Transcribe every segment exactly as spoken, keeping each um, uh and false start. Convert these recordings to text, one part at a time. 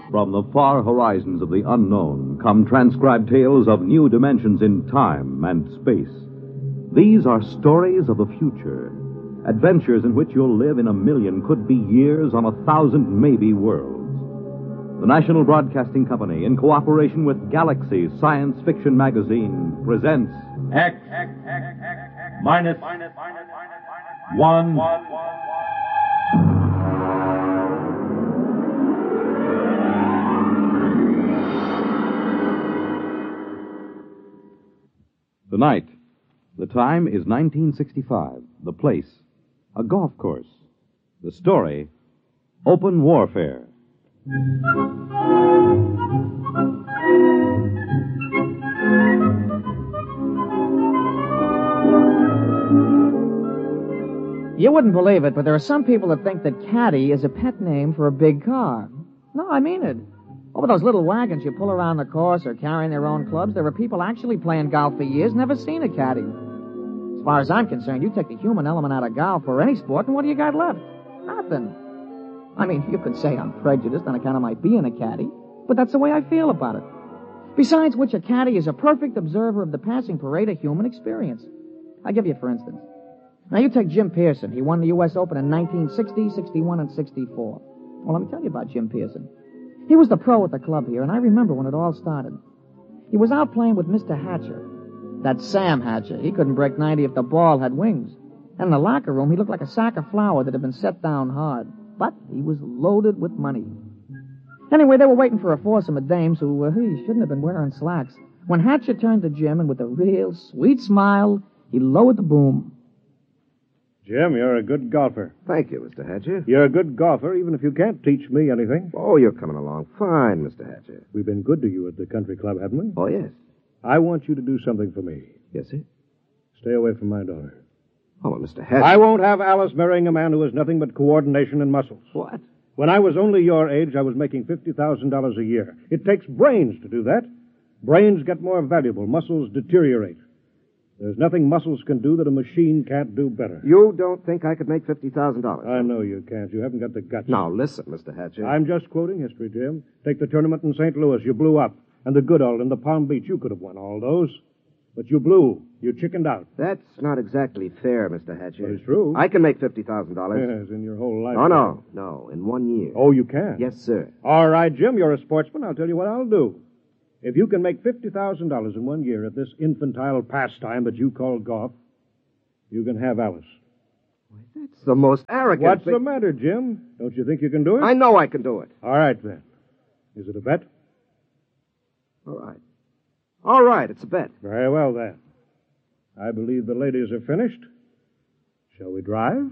From the far horizons of the unknown come transcribed tales of new dimensions in time and space. These are stories of the future, adventures in which you'll live in a million could-be years on a thousand maybe worlds. The National Broadcasting Company, in cooperation with Galaxy Science Fiction Magazine, presents X, minus, one. Tonight, the time is nineteen sixty-five. The place, a golf course. The story, open warfare. You wouldn't believe it, but there are some people that think that caddy is a pet name for a big car. No, I mean it. Over those little wagons you pull around the course or carrying their own clubs, there are people actually playing golf for years, never seen a caddy. As far as I'm concerned, you take the human element out of golf or any sport, and what do you got left? Nothing. I mean, you could say I'm prejudiced on account of my being a caddy, but that's the way I feel about it. Besides which, a caddy is a perfect observer of the passing parade of human experience. I'll give you for instance. Now, you take Jim Pearson. He won the U S Open in nineteen sixty, sixty-one, and sixty-four. Well, let me tell you about Jim Pearson. He was the pro at the club here, and I remember when it all started. He was out playing with Mister Hatcher. That's Sam Hatcher. He couldn't break ninety if the ball had wings. And in the locker room, he looked like a sack of flour that had been set down hard. But he was loaded with money. Anyway, they were waiting for a foursome of dames who uh, he shouldn't have been wearing slacks. When Hatcher turned to Jim, and with a real sweet smile, he lowered the boom. Jim, you're a good golfer. Thank you, Mister Hatcher. You're a good golfer, even if you can't teach me anything. Oh, you're coming along fine, Mister Hatcher. We've been good to you at the country club, haven't we? Oh, yes. I want you to do something for me. Yes, sir? Stay away from my daughter. Oh, well, Mister Hatcher. I won't have Alice marrying a man who has nothing but coordination and muscles. What? When I was only your age, I was making fifty thousand dollars a year. It takes brains to do that. Brains get more valuable. Muscles deteriorate. There's nothing muscles can do that a machine can't do better. You don't think I could make fifty thousand dollars? I know you can't. You haven't got the guts. Now, listen, Mister Hatcher. I'm just quoting history, Jim. Take the tournament in Saint Louis. You blew up. And the Goodall and the Palm Beach. You could have won all those. But you blew. You chickened out. That's not exactly fair, Mister Hatcher. But it's true. I can make fifty thousand dollars. Yes, in your whole life. Oh, no. No, in one year. Oh, you can? Yes, sir. All right, Jim. You're a sportsman. I'll tell you what I'll do. If you can make fifty thousand dollars in one year at this infantile pastime that you call golf, you can have Alice. That's the most arrogant What's thing. the matter, Jim? Don't you think you can do it? I know I can do it. All right, then. Is it a bet? All right. All right, it's a bet. Very well, then. I believe the ladies are finished. Shall we drive?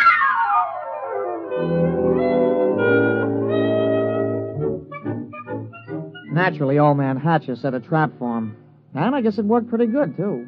Naturally, old man Hatcher set a trap for him. And I guess it worked pretty good, too.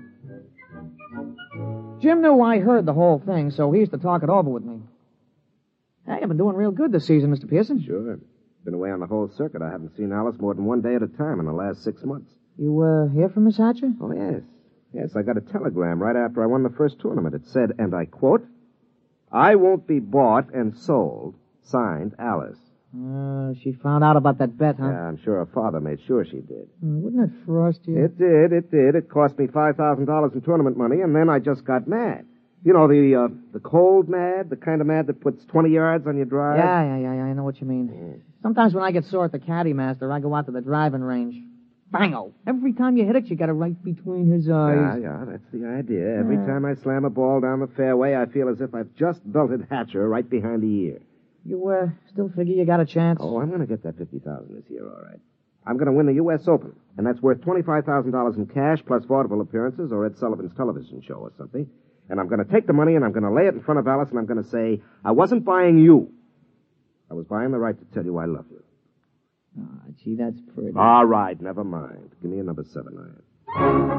Jim knew I heard the whole thing, so he used to talk it over with me. Hey, I've been doing real good this season, Mister Pearson. Sure. Been away on the whole circuit. I haven't seen Alice more than one day at a time in the last six months. You, uh, hear from Miss Hatcher? Oh, yes. Yes, I got a telegram right after I won the first tournament. It said, and I quote, I won't be bought and sold. Signed, Alice. Uh, she found out about that bet, huh? Yeah, I'm sure her father made sure she did. Uh, wouldn't it frost you? It did, it did. It cost me five thousand dollars in tournament money, and then I just got mad. You know, the uh, the cold mad, the kind of mad that puts twenty yards on your drive? Yeah, yeah, yeah, yeah, I know what you mean. Mm. Sometimes when I get sore at the caddy master, I go out to the driving range. Bango! Every time you hit it, you got it right between his eyes. Yeah, yeah, that's the idea. Every yeah. time I slam a ball down the fairway, I feel as if I've just belted Hatcher right behind the ear. You, uh, still figure you got a chance? Oh, I'm going to get that fifty thousand dollars this year, all right. I'm going to win the U S Open, and that's worth twenty-five thousand dollars in cash plus vaudeville appearances or Ed Sullivan's television show or something. And I'm going to take the money and I'm going to lay it in front of Alice and I'm going to say, I wasn't buying you. I was buying the right to tell you I love you. Ah, oh, gee, that's pretty. All right, never mind. Give me a number seven iron.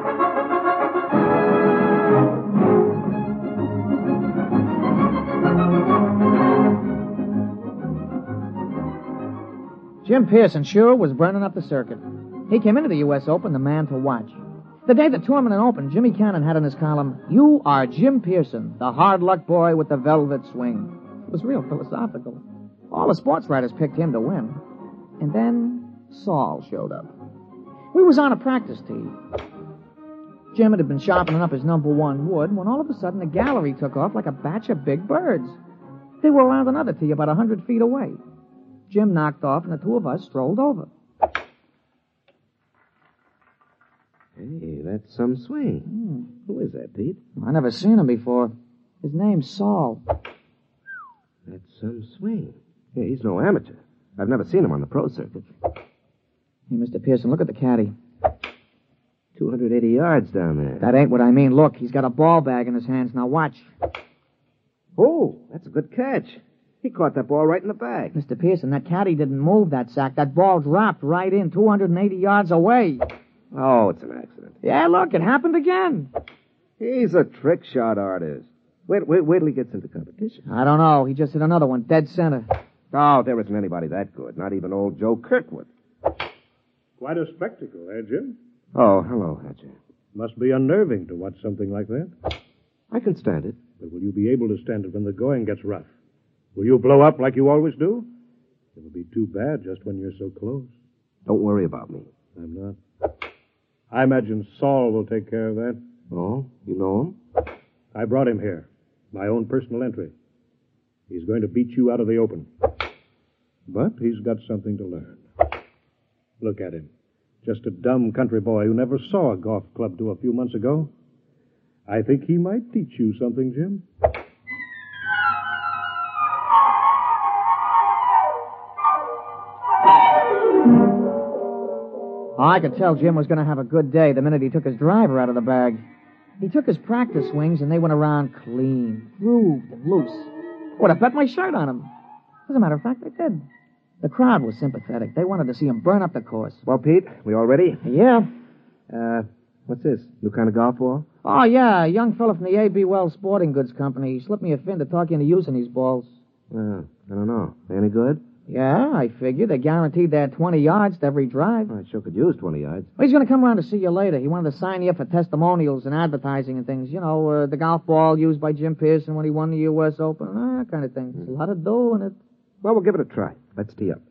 Jim Pearson sure was burning up the circuit. He came into the U S Open the man to watch. The day the tournament opened, Jimmy Cannon had in his column, You are Jim Pearson, the hard luck boy with the velvet swing. It was real philosophical. All the sports writers picked him to win. And then Saul showed up. We was on a practice tee. Jim had been sharpening up his number one wood when all of a sudden the gallery took off like a batch of big birds. They were around another tee about a hundred feet away. Jim knocked off and the two of us strolled over. Hey, that's some swing. Hmm. Who is that, Pete? I never seen him before. His name's Saul. That's some swing. Yeah, he's no amateur. I've never seen him on the pro circuit. Hey, Mister Pearson, look at the caddy. two hundred eighty yards down there. That ain't what I mean. Look, he's got a ball bag in his hands. Now watch. Oh, that's a good catch. He caught that ball right in the bag. Mister Pearson, that caddy didn't move that sack. That ball dropped right in two hundred eighty yards away. Oh, it's an accident. Yeah, look, it happened again. He's a trick shot artist. Wait, wait, wait till he gets into competition. I don't know. He just hit another one, dead center. Oh, there isn't anybody that good. Not even old Joe Kirkwood. Quite a spectacle, eh, Jim? Oh, hello, Hatcher. Must be unnerving to watch something like that. I can stand it. But will you be able to stand it when the going gets rough? Will you blow up like you always do? It'll be too bad just when you're so close. Don't worry about me. I'm not. I imagine Saul will take care of that. Oh, you know him? I brought him here. My own personal entry. He's going to beat you out of the open. But he's got something to learn. Look at him. Just a dumb country boy who never saw a golf club till a few months ago. I think he might teach you something, Jim. I could tell Jim was going to have a good day the minute he took his driver out of the bag. He took his practice swings, and they went around clean, grooved, and loose. Would have bet my shirt on him. As a matter of fact, I did. The crowd was sympathetic. They wanted to see him burn up the course. Well, Pete, we all ready? Yeah. Uh, what's this? New kind of golf ball? Oh, yeah, a young fella from the A B Wells Sporting Goods Company. He slipped me a fin to talk you into using these balls. Uh, I don't know. They any good? Yeah, I figured. They guaranteed they had twenty yards to every drive. I sure could use twenty yards. Well, he's going to come around to see you later. He wanted to sign you up for testimonials and advertising and things. You know, uh, the golf ball used by Jim Pearson when he won the U S Open, that kind of thing. There's a lot of dough in it. Well, we'll give it a try. Let's tee up.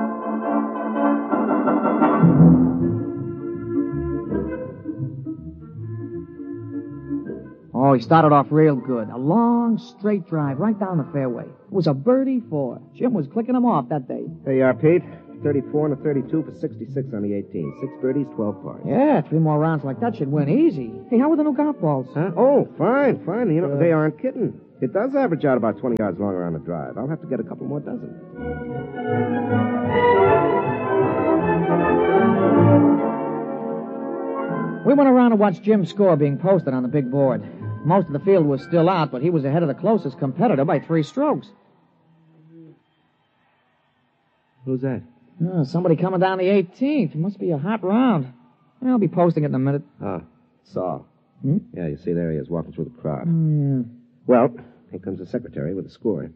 Oh, he started off real good. A long, straight drive right down the fairway. It was a birdie four. Jim was clicking him off that day. There you are, Pete. thirty-four and a thirty-two for sixty-six on the eighteen. Six birdies, twelve pars. Yeah, three more rounds like that should win easy. Hey, how were the new golf balls? Huh? Oh, fine, fine. You know, Uh, they aren't kidding. It does average out about twenty yards longer on the drive. I'll have to get a couple more dozen. We went around and watched Jim's score being posted on the big board. Most of the field was still out, but he was ahead of the closest competitor by three strokes. Who's that? Oh, somebody coming down the eighteenth. It must be a hot round. I'll be posting it in a minute. Ah, Saul. Hmm? Yeah, you see, there he is, walking through the crowd. Hmm. Well, here comes the secretary with the score.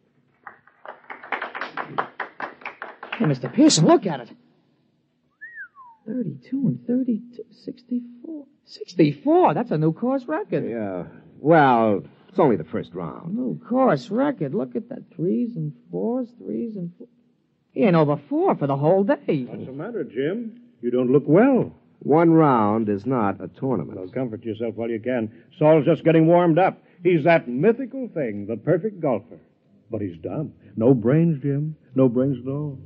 Hey, Mister Pearson, look at it. thirty-two and thirty-two, sixty-four. sixty-four, that's a new course record. Yeah, well, it's only the first round. New course record. Look at that. Threes and fours, threes and fours. He ain't over four for the whole day. What's the matter, Jim? You don't look well. One round is not a tournament. Well, comfort yourself while you can. Saul's just getting warmed up. He's that mythical thing, the perfect golfer. But he's dumb. No brains, Jim. No brains at all.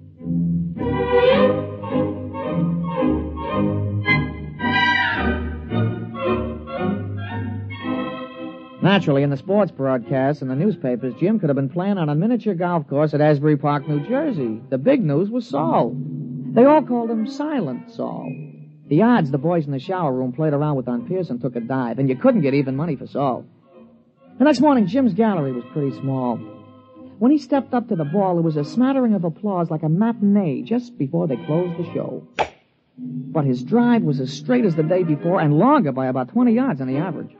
Naturally, in the sports broadcasts and the newspapers, Jim could have been playing on a miniature golf course at Asbury Park, New Jersey. The big news was Saul. They all called him Silent Saul. The odds the boys in the shower room played around with on Pearson took a dive, and you couldn't get even money for Saul. The next morning, Jim's gallery was pretty small. When he stepped up to the ball, there was a smattering of applause like a matinee just before they closed the show. But his drive was as straight as the day before and longer by about twenty yards on the average.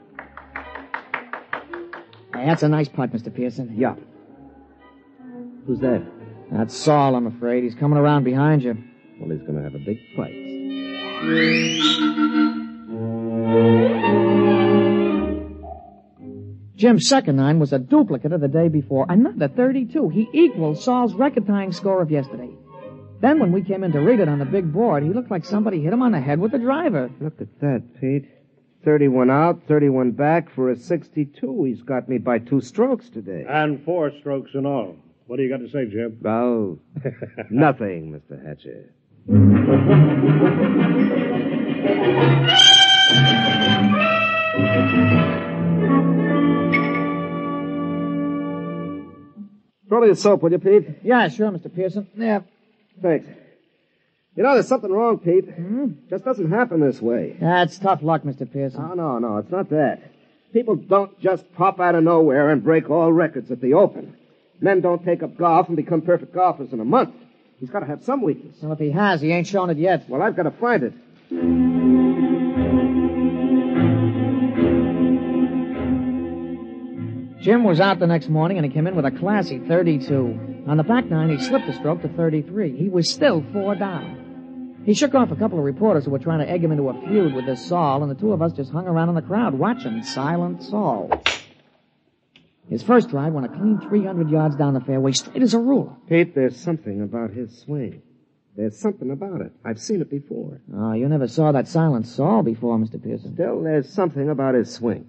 Hey, that's a nice putt, Mister Pearson. Yeah. Who's that? That's Saul, I'm afraid. He's coming around behind you. Well, he's going to have a big fight. Jim's second nine was a duplicate of the day before. Another thirty-two. He equaled Saul's record-tying score of yesterday. Then when we came in to read it on the big board, he looked like somebody hit him on the head with the driver. Look at that, Pete. thirty-one out, thirty-one back for a sixty-two. He's got me by two strokes today. And four strokes in all. What do you got to say, Jeb? Oh, nothing, Mister Hatcher. Throw me the soap, will you, Pete? Yeah, sure, Mister Pearson. Yeah. Thanks. You know, there's something wrong, Pete. Hmm? Just doesn't happen this way. That's tough luck, Mister Pearson. No, no, no, it's not that. People don't just pop out of nowhere and break all records at the Open. Men don't take up golf and become perfect golfers in a month. He's got to have some weakness. Well, if he has, he ain't shown it yet. Well, I've got to find it. Jim was out the next morning, and he came in with a classy thirty-two. On the back nine, he slipped a stroke to thirty-three. He was still four down. He shook off a couple of reporters who were trying to egg him into a feud with this Saul, and the two of us just hung around in the crowd watching Silent Saul. His first drive went a clean three hundred yards down the fairway, straight as a ruler. Pete, there's something about his swing. There's something about it. I've seen it before. Oh, you never saw that Silent Saul before, Mister Pearson. Still, there's something about his swing.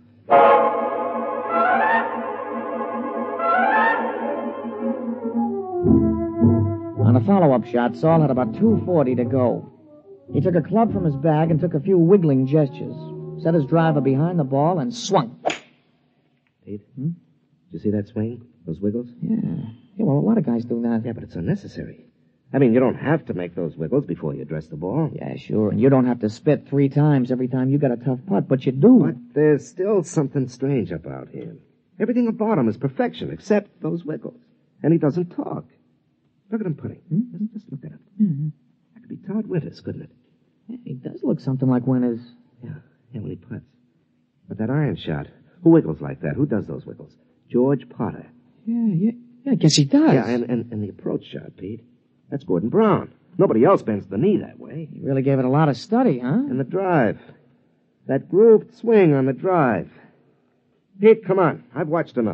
On a follow-up shot, Saul had about two forty to go. He took a club from his bag and took a few wiggling gestures, set his driver behind the ball, and swung. Pete, hmm? Did you see that swing? Those wiggles? Yeah. Yeah, well, a lot of guys do that. Yeah, but it's unnecessary. I mean, you don't have to make those wiggles before you address the ball. Yeah, sure, and you don't have to spit three times every time you got a tough putt, but you do. But there's still something strange about him. Everything about him is perfection, except those wiggles. And he doesn't talk. Look at him putting. Hmm? Just, just look at him. Mm-hmm. That could be Todd Winters, couldn't it? Yeah, he does look something like Winters. Yeah, yeah, when he puts. But that iron shot, who wiggles like that? Who does those wiggles? George Potter. Yeah, yeah, yeah, I guess he does. Yeah, and, and, and the approach shot, Pete. That's Gordon Brown. Nobody else bends the knee that way. He really gave it a lot of study, huh? And the drive. That grooved swing on the drive. Pete, come on. I've watched enough.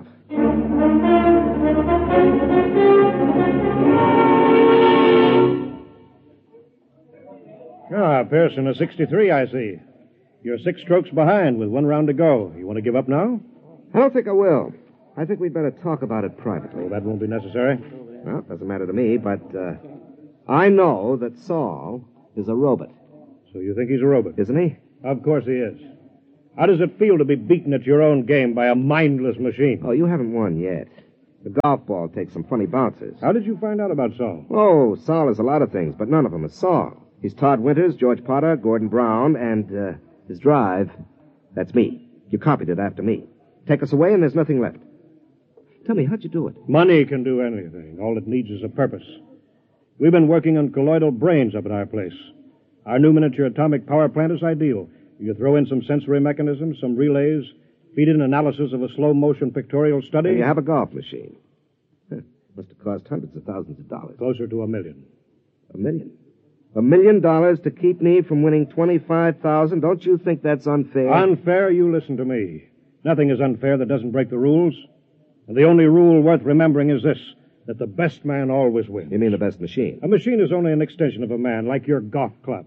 Ah, Pearson, a sixty-three, I see. You're six strokes behind with one round to go. You want to give up now? I don't think I will. I think we'd better talk about it privately. Oh, that won't be necessary. Well, it doesn't matter to me, but uh, I know that Saul is a robot. So you think he's a robot? Isn't he? Of course he is. How does it feel to be beaten at your own game by a mindless machine? Oh, you haven't won yet. The golf ball takes some funny bounces. How did you find out about Saul? Oh, Saul is a lot of things, but none of them is Saul. He's Todd Winters, George Potter, Gordon Brown, and uh, his drive, that's me. You copied it after me. Take us away and there's nothing left. Tell me, how'd you do it? Money can do anything. All it needs is a purpose. We've been working on colloidal brains up at our place. Our new miniature atomic power plant is ideal. You throw in some sensory mechanisms, some relays, feed in analysis of a slow-motion pictorial study. And you have a golf machine. Huh. Must have cost hundreds of thousands of dollars. Closer to a million. A million? A million dollars to keep me from winning twenty-five thousand dollars? Don't you think that's unfair? Unfair? You listen to me. Nothing is unfair that doesn't break the rules. And the only rule worth remembering is this, that the best man always wins. You mean the best machine? A machine is only an extension of a man, like your golf club.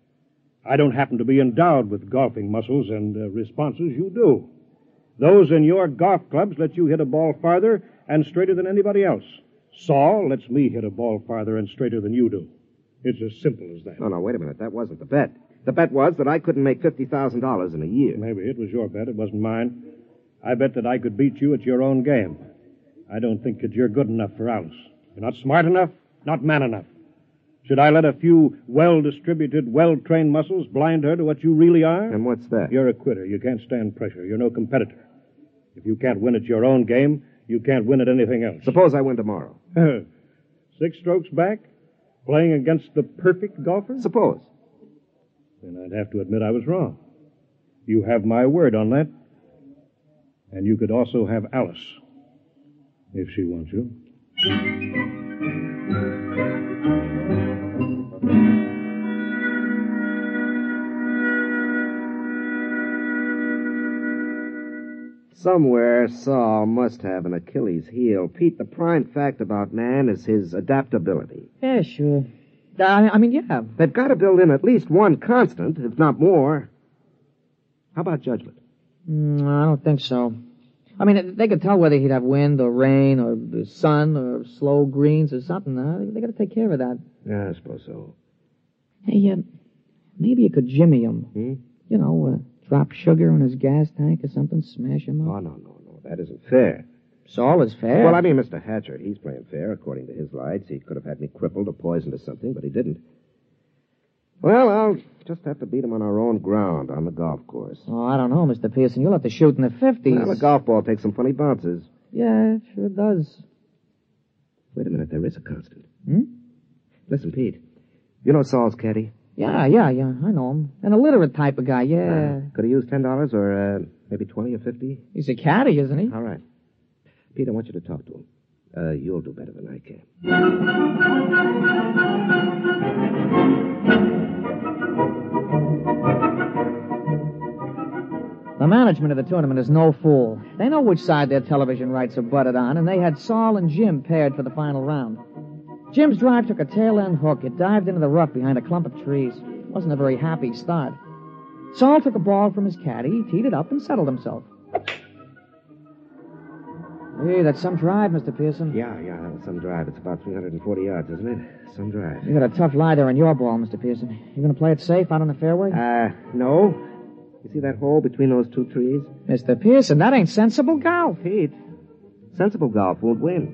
I don't happen to be endowed with golfing muscles and uh, responses. You do. Those in your golf clubs let you hit a ball farther and straighter than anybody else. Saul lets me hit a ball farther and straighter than you do. It's as simple as that. No, no, wait a minute. That wasn't the bet. The bet was that I couldn't make fifty thousand dollars in a year. Maybe it was your bet. It wasn't mine. I bet that I could beat you at your own game. I don't think that you're good enough for Alice. You're not smart enough, not man enough. Should I let a few well-distributed, well-trained muscles blind her to what you really are? And what's that? You're a quitter. You can't stand pressure. You're no competitor. If you can't win at your own game, you can't win at anything else. Suppose I win tomorrow. Six strokes back? Playing against the perfect golfer? Suppose. Then I'd have to admit I was wrong. You have my word on that. And you could also have Alice, if she wants you. Somewhere, Saul must have an Achilles heel. Pete, the prime fact about man is his adaptability. Yeah, sure. I, I mean, yeah. They've got to build in at least one constant, if not more. How about judgment? Mm, I don't think so. I mean, they could tell whether he'd have wind or rain or the sun or slow greens or something. Huh? They, they got to take care of that. Yeah, I suppose so. Hey, uh, maybe you could jimmy him. Hmm? You know, uh, drop sugar in his gas tank or something, smash him up. Oh, no, no, no. That isn't fair. Saul is fair. Well, I mean, Mister Hatcher, he's playing fair according to his lights. He could have had me crippled or poisoned or something, but he didn't. Well, I'll just have to beat him on our own ground on the golf course. Oh, I don't know, Mister Pearson. You'll have to shoot in the fifties. Well, a golf ball takes some funny bounces. Yeah, it sure does. Wait a minute, there is a constant. Hmm? Listen, Pete. You know Saul's caddy? Yeah, yeah, yeah. I know him. An illiterate type of guy, yeah. Uh, could he use ten dollars or uh, maybe twenty or fifty? He's a caddy, isn't he? All right. Pete, I want you to talk to him. Uh, you'll do better than I can. The management of the tournament is no fool. They know which side their television rights are butted on, and they had Saul and Jim paired for the final round. Jim's drive took a tail-end hook. It dived into the rough behind a clump of trees. It wasn't a very happy start. Saul took a ball from his caddy, teed it up, and settled himself. Hey, that's some drive, Mister Pearson. Yeah, yeah, that was some drive. It's about three hundred forty yards, isn't it? Some drive. You got a tough lie there on your ball, Mister Pearson. You going to play it safe out on the fairway? Uh, no. You see that hole between those two trees? Mister Pearson, that ain't sensible golf. Pete, sensible golf won't win.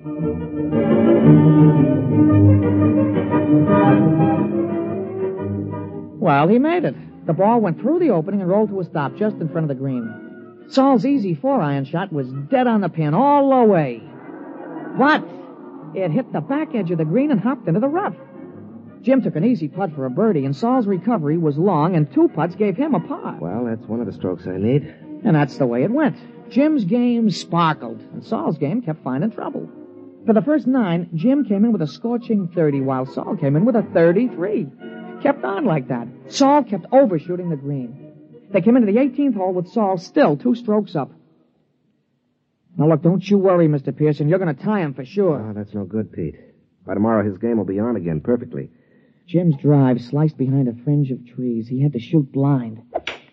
Well, he made it. The ball went through the opening and rolled to a stop just in front of the green. Saul's easy four-iron shot was dead on the pin all the way. But it hit the back edge of the green and hopped into the rough. Jim took an easy putt for a birdie, and Saul's recovery was long, and two putts gave him a par. Well, that's one of the strokes I need. And that's the way it went. Jim's game sparkled, and Saul's game kept finding trouble. For the first nine, Jim came in with a scorching thirty, while Saul came in with a thirty-three. Kept on like that. Saul kept overshooting the green. They came into the eighteenth hole with Saul still two strokes up. Now, look, don't you worry, Mister Pearson. You're going to tie him for sure. Oh, that's no good, Pete. By tomorrow, his game will be on again perfectly. Jim's drive sliced behind a fringe of trees. He had to shoot blind.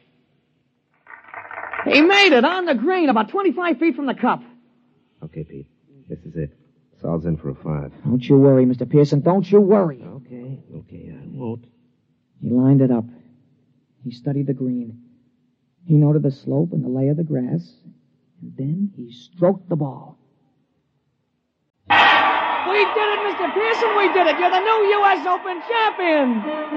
He made it on the green, about twenty-five feet from the cup. Okay, Pete. This is it. Saul's in for a five. Don't you worry, Mister Pearson. Don't you worry. Okay, okay, I won't. He lined it up. He studied the green. He noted the slope and the lay of the grass. And then he stroked the ball. We did it, Mister Pearson. We did it. You're the new U S Open champion.